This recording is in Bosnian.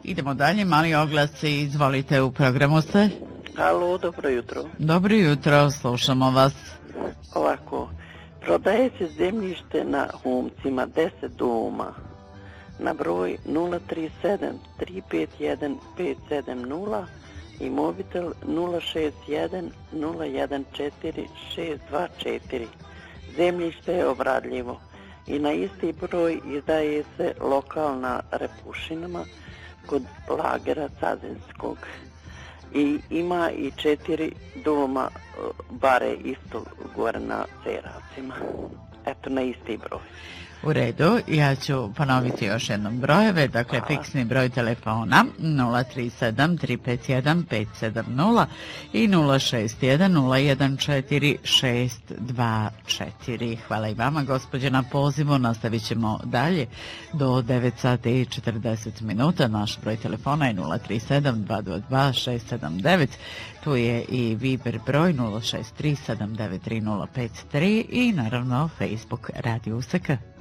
Idemo dalje, mali oglasi, izvolite, u programu ste. Alo, dobro jutro. Dobro jutro, slušamo vas. Ovako, prodaje se zemljište na Humcima 10 doma na broj 037 351 570 i mobitel 061 014 624. Zemljište je obradljivo i na isti broj izdaje se lokal na Repušinama kod lagera Cazinskog. I ima i 4 doma bare isto gore na Ceravcima. Eto, na isti broj. U redu, ja ću ponoviti još jednom brojeve, dakle fiksni broj telefona 037 351 570 i 061 014 624. Hvala i vama, gospođe, na pozivu. Nastavit ćemo dalje do 9 sati i 40 minuta. Naš broj telefona je 037 222 679. Tu je i Viber broj 063 793 053 i naravno Facebook Radio USK.